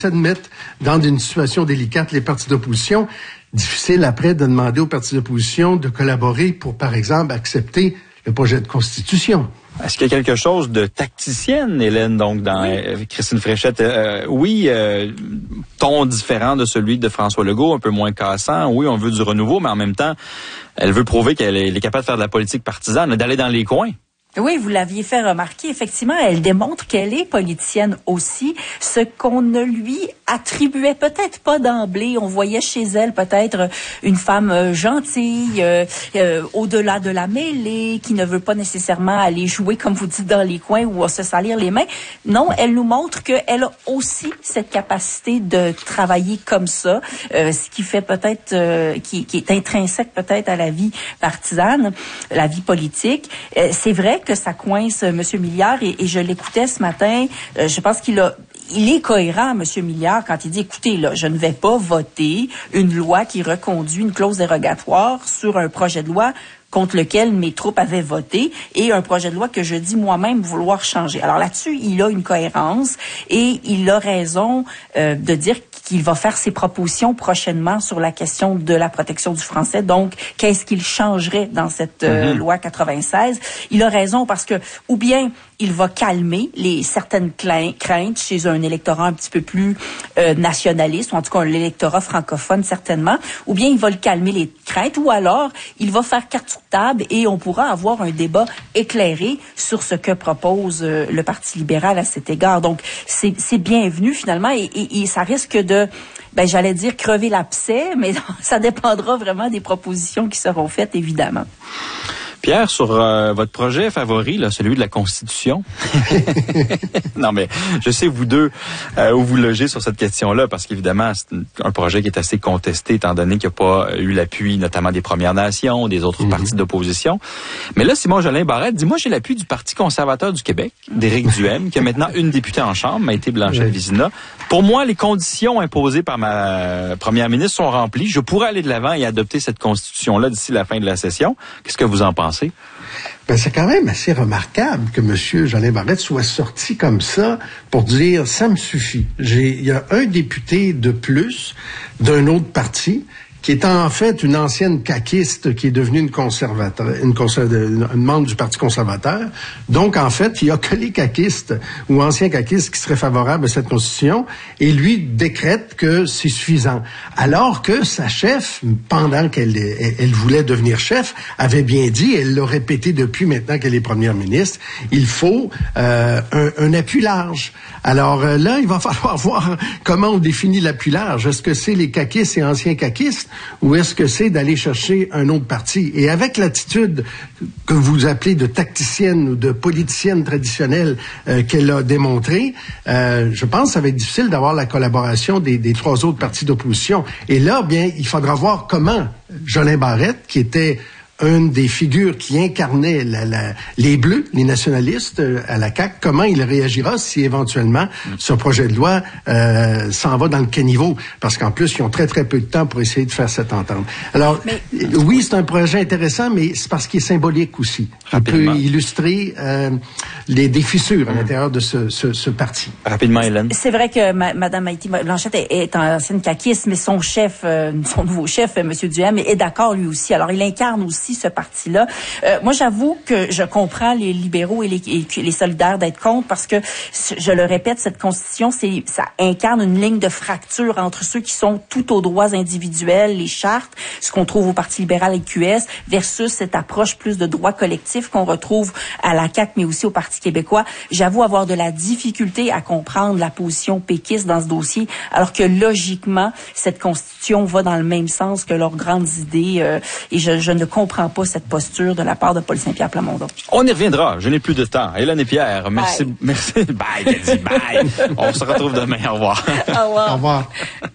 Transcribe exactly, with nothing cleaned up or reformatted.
de mettre dans une situation délicate les partis d'opposition. Difficile après de demander aux partis d'opposition de collaborer pour, par exemple, accepter le projet de constitution. Est-ce qu'il y a quelque chose de tacticienne, Hélène, donc, dans euh, Christine Fréchette? Euh, oui, euh, ton différent de celui de François Legault, un peu moins cassant. Oui, on veut du renouveau, mais en même temps, elle veut prouver qu'elle est, elle est capable de faire de la politique partisane, d'aller dans les coins. Oui, vous l'aviez fait remarquer. Effectivement, elle démontre qu'elle est politicienne aussi, ce qu'on ne lui attribuait peut-être pas d'emblée. On voyait chez elle peut-être une femme gentille, euh, euh, au-delà de la mêlée, qui ne veut pas nécessairement aller jouer, comme vous dites, dans les coins ou à se salir les mains. Non, elle nous montre qu'elle a aussi cette capacité de travailler comme ça, euh, ce qui fait peut-être, euh, qui, qui est intrinsèque peut-être à la vie partisane, la vie politique. Euh, c'est vrai que ça coince M. Milliard et, et je l'écoutais ce matin. Euh, je pense qu'il a, il est cohérent, M. Milliard, quand il dit, écoutez, là, je ne vais pas voter une loi qui reconduit une clause dérogatoire sur un projet de loi contre lequel mes troupes avaient voté et un projet de loi que je dis moi-même vouloir changer. Alors là-dessus, il a une cohérence et il a raison euh, de dire qu'il va faire ses propositions prochainement sur la question de la protection du français. Donc, qu'est-ce qu'il changerait dans cette euh, mm-hmm. loi quatre-vingt-seize? Il a raison parce que, ou bien il va calmer les certaines craintes chez un électorat un petit peu plus euh, nationaliste, ou en tout cas l'électorat francophone certainement, ou bien il va le calmer les craintes, ou alors il va faire carte sur table et on pourra avoir un débat éclairé sur ce que propose euh, le Parti libéral à cet égard. Donc, c'est, c'est bienvenu finalement et, et, et ça risque de, ben j'allais dire crever l'abcès, mais ça dépendra vraiment des propositions qui seront faites, évidemment. Pierre, sur euh, votre projet favori, là, celui de la Constitution. Non, mais je sais, vous deux, euh, où vous logez sur cette question-là, parce qu'évidemment, c'est un projet qui est assez contesté, étant donné qu'il n'y a pas eu l'appui, notamment des Premières Nations, des autres mm-hmm. partis d'opposition. Mais là, Simon Jolin Barrette dit, moi, j'ai l'appui du Parti conservateur du Québec, d'Éric Duhaime, qui a maintenant une députée en chambre, Maïté Blanchette-Vizina. Pour moi, les conditions imposées par ma première ministre sont remplies. Je pourrais aller de l'avant et adopter cette Constitution-là d'ici la fin de la session. Qu'est-ce que vous en pensez? Ben, c'est quand même assez remarquable que M. Jolin Barrette soit sorti comme ça pour dire « ça me suffit ». Il y a un député de plus d'un autre parti qui est en fait une ancienne caquiste qui est devenue une conservateur, une, conservateur, une membre du Parti conservateur. Donc, en fait, il y a que les caquistes ou anciens caquistes qui seraient favorables à cette constitution et lui décrète que c'est suffisant. Alors que sa chef, pendant qu'elle elle, elle voulait devenir chef, avait bien dit, elle l'a répété depuis maintenant qu'elle est première ministre, il faut euh, un, un appui large. Alors euh, là, il va falloir voir comment on définit l'appui large. Est-ce que c'est les caquistes et anciens caquistes ou est-ce que c'est d'aller chercher un autre parti? Et avec l'attitude que vous appelez de tacticienne ou de politicienne traditionnelle euh, qu'elle a démontrée, euh, je pense que ça va être difficile d'avoir la collaboration des, des trois autres partis d'opposition. Et là, bien, il faudra voir comment Jolin Barrette, qui était une des figures qui incarnait la, la, les Bleus, les nationalistes euh, à la C A Q, comment il réagira si éventuellement ce projet de loi euh, s'en va dans le caniveau, parce qu'en plus, ils ont très, très peu de temps pour essayer de faire cette entente. Alors, mais, oui, c'est un projet intéressant, mais c'est parce qu'il est symbolique aussi. Il peut illustrer euh, les, des fissures à l'intérieur de ce, ce, ce parti. Rapidement, Hélène. C'est vrai que ma, Mme Maïté Blanchette est, est ancienne caquiste, mais son chef, euh, son nouveau chef, M. Duhaime, est d'accord lui aussi. Alors, il incarne aussi ce parti-là. Euh, moi, j'avoue que je comprends les libéraux et les, et les solidaires d'être contre parce que, je le répète, cette constitution, c'est, ça incarne une ligne de fracture entre ceux qui sont tout aux droits individuels, les chartes, ce qu'on trouve au Parti libéral et Q S, versus cette approche plus de droits collectifs qu'on retrouve à la C A Q, mais aussi au Parti québécois. J'avoue avoir de la difficulté à comprendre la position péquiste dans ce dossier, alors que logiquement, cette constitution va dans le même sens que leurs grandes idées, euh, et je, je ne comprends pas cette posture de la part de Paul Saint-Pierre Plamondon. On y reviendra. Je n'ai plus de temps. Hélène et Pierre, merci. Bye. Merci. Bye, bye. On se retrouve demain. Au revoir. Au revoir. Au revoir.